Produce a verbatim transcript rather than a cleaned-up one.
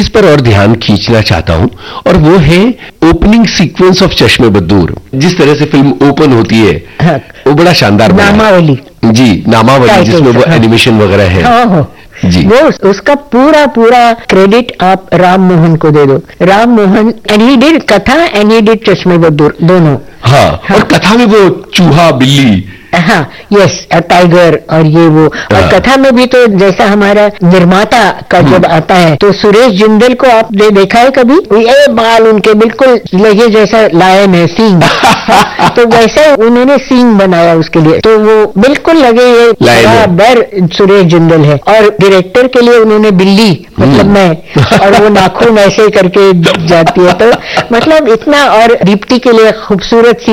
चीज पर और ध्यान खींचना चाहता हूं, और वो है ओपनिंग सीक्वेंस ऑफ चश्मे बद्दूर। जिस तरह से फिल्म ओपन होती है, हाँ, वो बड़ा शानदार बना है। नामावली, जी, नामावली, जिसमें वो हाँ, एनिमेशन वगैरह है। हाँ, हाँ, जी, वो उसका पूरा पूरा क्रेडिट आप राम मोहन को दे दो। Ram Mohan, and he did कथा एंड ही डिड चश्मे बद्दूर दोनों। हाँ, हाँ, और कथा में वो चूहा, बिल्ली, हाँ, यस, टाइगर और ये वो, और हाँ। कथा में भी तो जैसा हमारा निर्माता का जब आता है तो सुरेश जिंदल को आपने देखा है कभी? ये बाल उनके बिल्कुल लगे जैसा लायन है, सींग। तो वैसे उन्होंने सींग बनाया उसके लिए, तो वो बिल्कुल लगे ये बराबर सुरेश जिंदल है। और डायरेक्टर के लिए उन्होंने बिल्ली, मतलब मैं, और वो नाखून ऐसे करके जाती है, तो मतलब इतना, और दीप्ति के लिए खूबसूरत सी